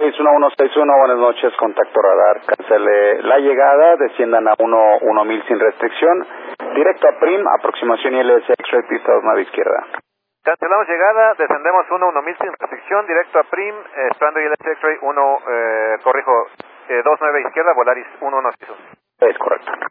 61161, buenas noches, contacto radar. Cancele la llegada, desciendan a 1000 sin restricción. Directo a PRIM, aproximación ILS X-Ray, pista 29 izquierda. Cancelamos llegada, descendemos 1000 sin restricción, directo a PRIM, esperando ILS X-Ray 29 izquierda, Volaris 116. Es correcto.